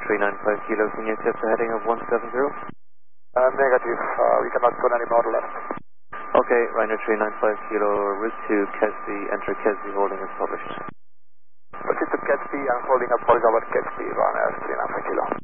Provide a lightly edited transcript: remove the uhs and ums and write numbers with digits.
395 Kilo, can you accept the heading of 170? Negative, we cannot put any more left. Okay, Ryanair 395 Kilo, route to Kesby, enter Kesby, holding as published. Proceed to Kesby and holding up for our Kesby, Ryanair 395 Kilo.